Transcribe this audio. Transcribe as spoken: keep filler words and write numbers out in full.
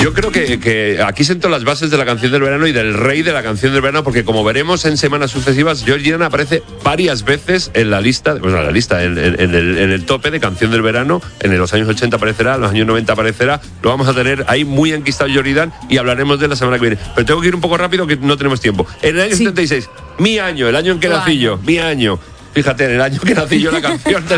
Yo creo que, que aquí sento las bases de la canción del verano y del rey de la canción del verano, porque como veremos en semanas sucesivas, George Ginan aparece varias veces en la lista, pues en la lista, en, en, en, el, en el tope de canción del verano. En los años ochenta aparecerá, en los años noventa aparecerá. Lo vamos a tener ahí muy enquistado George Ginan y hablaremos de la semana que viene. Pero tengo que ir un poco rápido que no tenemos tiempo. En el año sí. setenta y seis, mi año, el año en que nací yo, mi año. Fíjate, en el año que nací yo la canción